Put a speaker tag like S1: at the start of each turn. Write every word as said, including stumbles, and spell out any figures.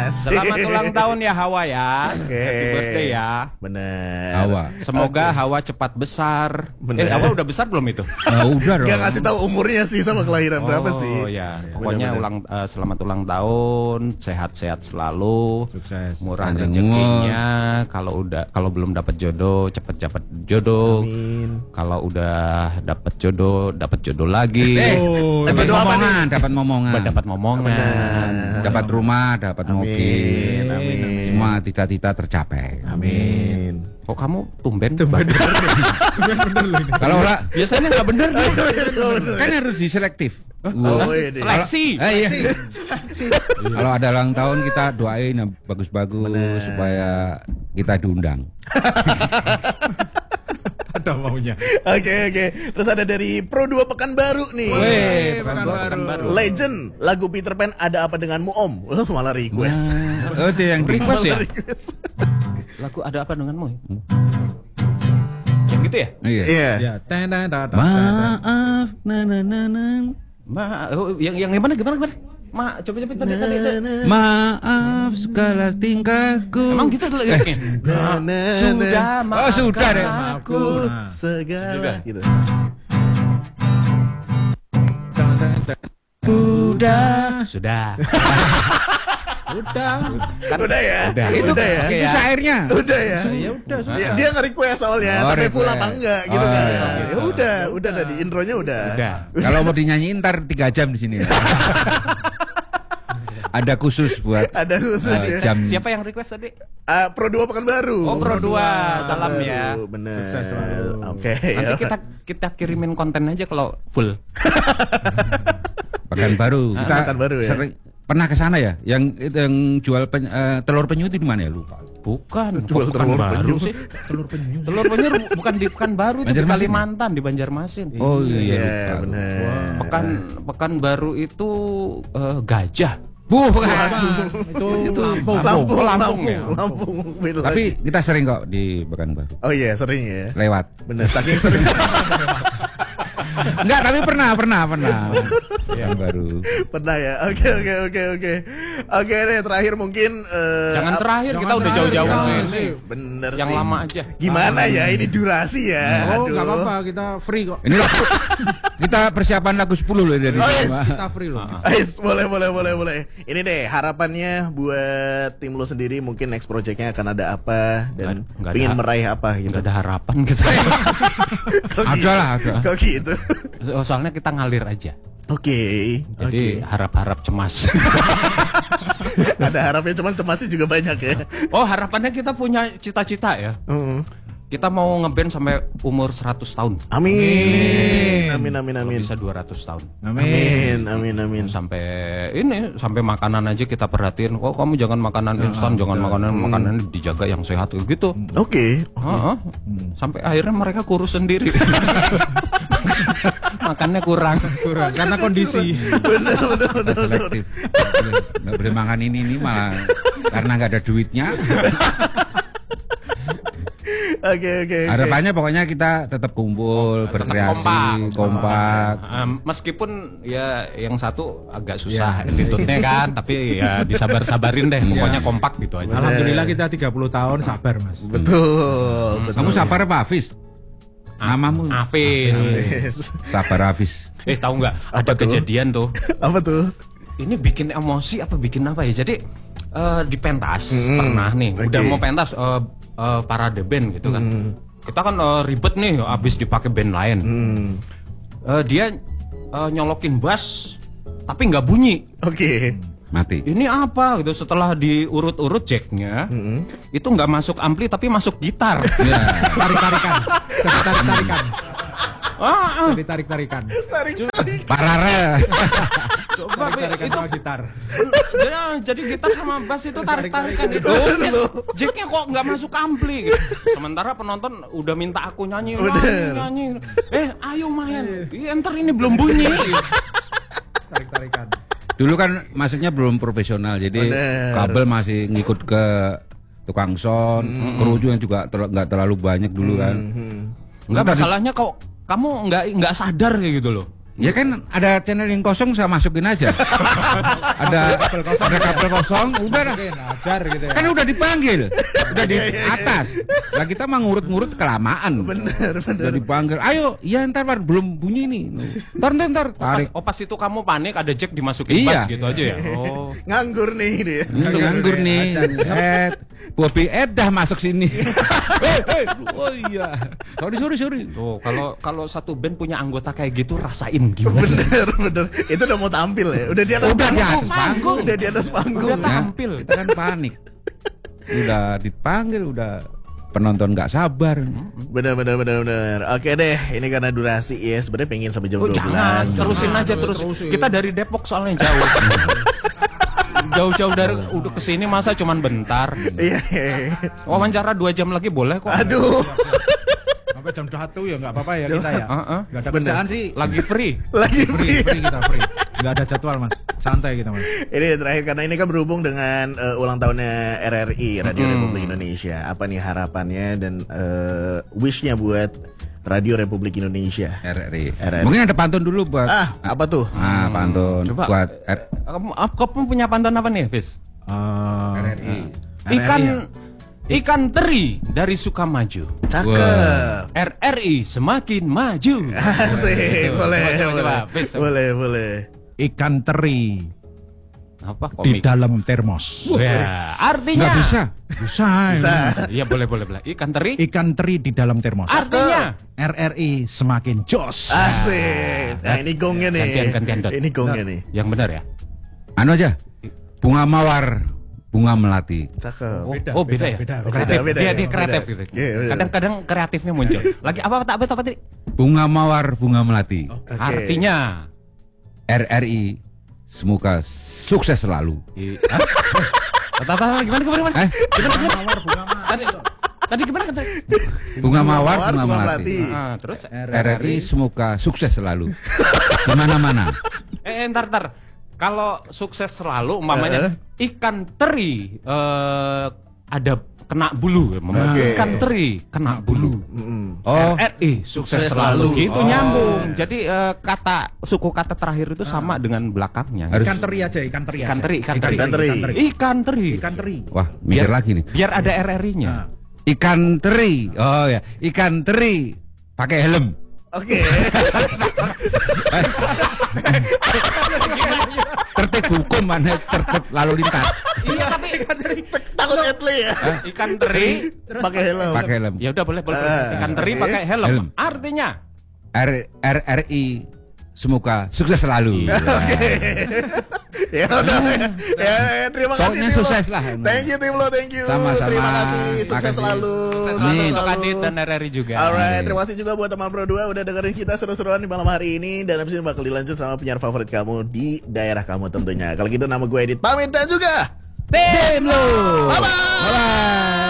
S1: Selamat ulang tahun ya Hawa ya.
S2: Oke.
S1: Happy birthday ya.
S2: Bener.
S3: Hawa.
S1: Semoga
S2: Oke.
S1: Hawa cepat besar.
S2: Bener.
S1: Eh, Hawa udah besar belum itu?
S3: Uh, udah dong.
S2: Gak ngasih tahu umurnya sih sama kelahiran berapa sih.
S1: Oh ya, pokoknya
S2: Bener-bener.
S1: ulang eh, selamat ulang tahun, sehat-sehat selalu,
S3: Sukses.
S1: murah
S3: Panjang
S1: rezekinya. Kalau udah kalau belum dapat jodoh, cepet-cepet jodoh.
S2: Amin.
S1: Kalau udah dapat jodoh, dapat jodoh lagi.
S3: Eh,
S2: Oh,
S3: dapat
S2: jodoh apa
S3: momongan, dapat momongan.
S1: Dapat momongan.
S3: Dapat rumah, dapat mobil.
S2: Amin, amin.
S3: Semua cita-cita tercapai.
S2: Amin.
S1: Kok kamu tumben? Tumben.
S3: Kalau ora
S1: Biasanya nggak bener.
S3: kan harus diselektif.
S2: Oh, iya deh.
S1: Seleksi.
S3: Eh, iya. Kalau ada ulang tahun kita doain yang bagus-bagus
S2: Bener.
S3: supaya kita diundang.
S4: Ada maunya.
S2: Oke oke. Terus ada dari Pro dua Pekanbaru nih.
S3: Weh,
S4: Pekanbaru.
S2: Legend lagu Peter Pan Ada Apa Denganmu Om. Oh, malah request.
S3: Oh, itu yang
S1: Request ya?
S2: Malah request.
S1: Lagu ada apa denganmu? Yang gitu ya?
S3: Iya.
S2: Iya.
S4: Ya, ten ten ten, ten, ten.
S3: Maaf, na na na na.
S1: Ma, oh, yang yang gimana gimana gimana? Ma, coba coba tadi tadi. tadi.
S3: Maaf segala tingkahku.
S1: Emang gitu liriknya?
S2: Na, na,
S1: Sudah
S2: na.
S3: Oh, sudah deh.
S1: aku.
S4: Nah.
S2: Segala gitu.
S4: Ten, ten, ten.
S1: Sudah. Sudah.
S4: Udah.
S1: Kan,
S2: Udah ya.
S1: Udah.
S3: Itu
S2: Udah ya.
S1: Oke
S3: itu
S1: ya.
S3: syairnya.
S2: Udah ya.
S4: Ya udah, sudah.
S2: Dia, dia nge-request soalnya
S3: Oh,
S2: sampai full
S3: request.
S2: apa enggak gitu
S3: Oh,
S2: kan.
S3: iya.
S2: Ya udah, udah tadi intronya udah.
S1: Udah.
S3: Kalau mau dinyanyiin ntar tiga jam di sini. Ada khusus buat
S2: Ada khusus
S3: eh,
S2: ya.
S3: jam.
S1: Siapa yang request tadi?
S2: Ah, Pro dua Pekanbaru.
S1: Oh, Pro dua. Salam
S2: Pekanbaru,
S1: ya.
S2: Bener.
S4: Sukses selalu.
S2: Oke.
S1: Nanti
S2: ya.
S1: kita kita kirimin konten aja kalau full.
S3: Pekanbaru. Kita
S2: Pekanbaru ya.
S3: sering pernah ke sana ya? Yang itu yang jual pen- eh, telur penyu itu di mana ya lupa.
S1: Bukan,
S2: Jual
S1: kok
S2: telur
S1: Pekanbaru
S2: penyu.
S1: sih.
S4: Telur penyu.
S1: Telur penyu bukan di Pekanbaru, itu di
S3: Banjarmasin.
S1: Kalimantan, di Banjarmasin.
S3: Oh iya,
S2: Iya,
S3: lupa.
S2: bener.
S1: Pekan Pekanbaru itu eh, gajah.
S3: Bukan.
S4: Itu
S1: Itu
S4: Lampung.
S2: Lampung,
S1: Lampung
S2: Lampung,
S1: ya.
S2: Lampung. Beda
S3: Tapi
S2: lagi.
S3: kita sering kok di Pekanbaru.
S2: Oh iya, sering ya.
S3: Lewat.
S2: Bener, saking sering.
S3: Enggak, tapi pernah, pernah, pernah. Pekanbaru.
S2: Pernah ya. Oke, oke, oke, oke. Oke deh, terakhir mungkin eh,
S1: Jangan
S2: ap-
S1: terakhir, kita
S4: Jangan
S1: udah
S4: terakhir,
S1: jauh-jauh
S4: jangan
S1: sih.
S4: sih.
S2: Bener
S1: Yang
S2: sih.
S1: lama aja.
S2: Gimana ya ini durasi ya?
S4: Oh,
S2: Aduh.
S4: enggak apa-apa, kita free kok.
S3: Ini lagu, kita persiapan lagu sepuluh loh dari
S2: Oh, yes.
S3: semua.
S4: Kita free loh.
S2: Ais, boleh, boleh, boleh, boleh. Ini deh harapannya buat tim lo sendiri, mungkin next projectnya akan ada apa dan
S1: Nggak- nggak
S2: pingin
S1: ada-
S2: meraih apa gitu.
S1: Nggak ada harapan gitu.
S2: Kok
S3: Ada
S2: gitu?
S3: lah, ada.
S2: Kok gitu?
S1: Oh, soalnya kita ngalir aja.
S2: Oke,
S1: Jadi
S2: oke.
S1: harap-harap cemas.
S2: Ada harapnya, cuman cemasnya juga banyak ya.
S1: Oh, harapannya kita punya cita-cita ya.
S2: Mm.
S1: Kita mau ngeband sampai umur seratus tahun.
S2: Amin, amin, amin,
S1: Kalau
S2: amin.
S1: bisa dua ratus tahun.
S2: Amin, amin, amin.
S1: Sampai ini sampai makanan aja kita perhatiin. Oh, kamu jangan makanan instan, jangan makanan makanan dijaga yang sehat gitu.
S2: Oke.
S1: Heeh. Sampai akhirnya mereka kurus sendiri. Makannya kurang.
S4: Kurang karena kondisi.
S2: Bener, bener, bener, bener.
S3: Selektif. Nggak boleh makan ini ini malah karena nggak ada duitnya.
S2: Oke, oke, oke.
S3: Harapannya pokoknya kita tetap kumpul,
S1: Tetap
S3: berkreasi,
S1: kompak.
S3: kompak.
S1: Em, meskipun ya yang satu agak susah attitude-nya kan, tapi ya disabar-sabarin deh. Pokoknya kompak gitu aja.
S4: Alhamdulillah kita tiga puluh tahun sabar, Mas.
S2: Betul, betul.
S3: Kamu sabar apa Hafiz? Namamu
S1: Afis.
S2: Yes.
S3: Sabar Hafiz.
S1: Eh tahu nggak? Ada
S2: tuh?
S1: kejadian tuh.
S2: Apa tuh?
S1: Ini bikin emosi apa bikin apa ya? Jadi eh, di pentas
S2: Hmm,
S1: pernah nih. Udah
S2: oke.
S1: mau pentas eh, eh, parade band gitu kan. Kita kan eh, ribet nih, abis dipakai band lain.
S2: Hmm.
S1: Eh, dia eh, nyolokin bass tapi nggak bunyi.
S2: Oke.
S3: Mati.
S1: Ini apa gitu? Setelah diurut-urut jacknya, itu nggak masuk ampli tapi masuk gitar.
S3: Ya.
S4: Tarik-tarikan. Tarik-tarikan.
S1: ah, ah.
S4: Tarik-tarikan.
S3: Pak Rara.
S1: Coba Be,
S4: Tarik-tarikan
S1: itu
S4: sama gitar.
S1: jadi, jadi gitar sama bass itu tarik-tarikan gitu. Jacknya kok nggak masuk ampli gitu. Sementara penonton udah minta aku nyanyi, nyanyi, nyanyi. Eh, ayo main. Iya, ntar ini belum bunyi.
S4: Tarik-tarikan.
S3: Dulu kan maksudnya belum profesional, jadi
S2: Bener.
S3: kabel masih ngikut ke tukang sound, kru yang juga tel- nggak terlalu banyak dulu kan.
S2: Hmm.
S1: Enggak,
S3: Tadi-
S1: masalahnya kok kamu nggak nggak sadar kayak gitu loh.
S3: Ya kan ada channel yang kosong saya masukin aja. ada ada kabel kosong, udah dah.
S4: Mungkin ajar gitu ya.
S3: Kan udah dipanggil, udah di atas. Lah kita mah ngurut-ngurut kelamaan.
S2: Bener, bener.
S3: Udah dipanggil, ayo, iya ntar Pak, belum bunyi nih. Ntar ntar, ntar tarik.
S1: Oh pas itu kamu panik ada jack dimasukin
S3: Iya.
S1: bass gitu aja ya. Oh.
S2: Nganggur nih dia.
S3: Ini nganggur nih. Set. Bobby Edah masuk sini. Hei, hei. Oh iya. Sorry, sorry, sorry.
S1: Tuh, kalau kalau satu band punya anggota kayak gitu rasain gimana?
S2: Bener, bener. Itu udah mau tampil ya. Udah di atas
S3: Udah di
S2: panggung.
S3: atas panggung.
S2: Udah di atas panggung.
S1: Udah tampil.
S3: Kita kan panik. Udah dipanggil, udah penonton nggak sabar.
S2: Bener, bener, bener, bener. Oke deh, ini karena durasi ya. Sebenarnya pengen sampai jam
S1: Oh,
S2: dua belas.
S1: jangan, terusin aja terus. Kita dari Depok soalnya jauh. Jauh-jauh dari udah kesini masa cuman bentar.
S2: Iya, iya, iya.
S1: Wawancara dua jam lagi boleh kok.
S2: Aduh.
S4: Sampai jam satu ya nggak apa-apa ya kita ya.
S1: Heeh.
S4: Nggak ada
S2: Bener.
S4: kerjaan sih.
S1: Lagi free.
S2: Lagi
S4: Free,
S2: free.
S4: free kita free. Nggak ada jadwal mas. Santai kita mas.
S2: Ini terakhir karena ini kan berhubung dengan eh, ulang tahunnya R R I Radio Republik Indonesia. Apa nih harapannya dan eh, wishnya buat Radio Republik Indonesia?
S3: R R I.
S2: R R I.
S3: Mungkin ada pantun dulu buat.
S2: Ah, apa tuh?
S3: Ah, pantun
S1: Coba.
S3: buat R
S1: Kamu, kamu punya pantun apa nih, Fis?
S4: Eh,
S3: RRI.
S1: Ikan
S4: R R I ya?
S1: ikan teri dari Sukamaju.
S2: Cakep.
S1: R R I semakin maju.
S2: Asik, boleh,
S1: Coba, coba,
S2: boleh.
S1: coba. Fis, coba.
S2: Boleh, boleh.
S4: Ikan teri
S1: Apa
S4: di
S1: komik?
S4: dalam termos.
S1: Ya, artinya.
S3: Nggak bisa.
S4: Bisa.
S2: Bisa.
S1: Iya boleh boleh boleh. Ikan teri.
S4: Ikan teri di dalam termos.
S1: Artinya.
S4: R R I semakin jos.
S2: Asik. Nah, ini gongnya nih.
S1: Gantian, gantian, Dot.
S2: Ini gongnya nih.
S1: Yang benar ya.
S3: Anu aja. Bunga mawar, bunga melati.
S2: Cakep.
S1: Oh
S4: Beda,
S1: beda, oh, beda,
S4: beda,
S1: ya.
S4: beda, beda.
S1: Kreatif.
S2: Beda,
S1: dia
S2: beda,
S1: dia kreatif
S2: beda.
S1: gitu.
S2: Iya, beda.
S1: Kadang-kadang kreatifnya muncul. Lagi apa apa apa apa tadi?
S3: Bunga mawar, bunga melati.
S2: Oke.
S1: Artinya.
S3: R R I semoga sukses selalu.
S1: I- Hah? Tata, tata, gimana gimana gimana?
S3: Eh,
S1: Gimana gimana? Tadi tadi gimana kata?
S3: bunga mawar,
S2: Mawar,
S3: bunga
S2: bunga
S3: melati.
S2: melati.
S1: Ah, terus
S3: R R I semoga sukses selalu. Di mana-mana.
S1: eh entar entar. Kalau sukses selalu umpamanya ikan teri eh ada kena bulu ya, umpamanya.
S2: Oke.
S1: Ikan teri kena bulu.
S2: Mm-mm.
S3: Oh,
S1: R R I sukses
S2: Sukses
S1: selalu.
S2: selalu.
S1: Gitu
S3: Oh.
S1: nyambung. Jadi eh, kata suku kata terakhir itu sama dengan belakangnya.
S3: Harus-
S4: Ikan teri aja, ikan teri.
S1: Ikan
S4: aja.
S1: teri, ikan teri.
S2: Ikan teri.
S4: Ikan teri.
S1: Ikan teri.
S4: Ikan teri.
S3: wah, mikir lagi nih.
S1: Biar ada R R I-nya.
S4: Nah.
S3: Ikan teri. Oh ya, ikan teri pakai helm.
S2: Oke.
S3: Tertib hukum mana tertib lalu lintas.
S1: Iya tapi
S2: Takut Etli ya.
S1: ikan teri
S2: Pakai helm.
S3: Pakai helm.
S1: ya udah boleh boleh.
S2: Ah,
S1: Ikan teri
S2: oke.
S1: pakai helm.
S3: Helm.
S1: Artinya
S3: R R R I semoga sukses selalu.
S2: Ya udah. Ya, ya, terima kasih.
S3: Pokoknya
S2: Tim Lo.
S3: sukses lah.
S2: Thank you tim lo, thank you.
S3: Sama-sama.
S2: Terima kasih. Sukses
S3: Makasih.
S2: selalu.
S1: sukses
S2: Sukses
S1: untuk
S2: selalu.
S1: Adit dan R R I juga.
S2: Alright, terima kasih juga buat teman Pro dua udah dengerin kita seru-seruan di malam hari ini. Dan abis ini bakal dilanjut sama penyiar favorit kamu di daerah kamu tentunya. Kalau gitu nama gue Edit pamit dan juga
S3: Tim lo.
S2: bye-bye.
S3: Bye.